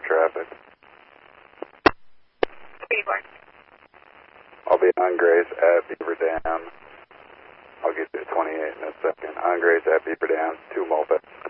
traffic. Beaver. I'll be on Grace at Beaver Dam. I'll get you to 28 in a second. On Grace at Beaver Dam, 2 mopeds.